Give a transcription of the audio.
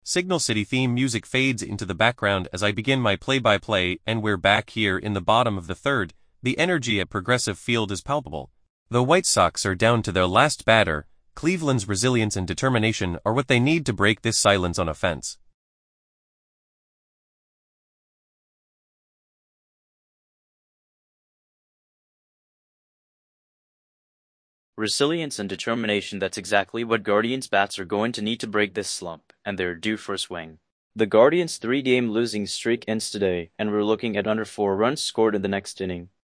Signal City theme music fades into the background as I begin my play-by-play, and we're back here in the bottom of the third. The energy at Progressive Field is palpable. The White Sox are down to their last batter. Cleveland's resilience and determination are what they need to break this silence on offense. Resilience and determination, that's exactly what Guardians bats are going to need to break this slump, and they're due for a swing. The Guardians' 3-game losing streak ends today, and we're looking at under 4 runs scored in the next inning.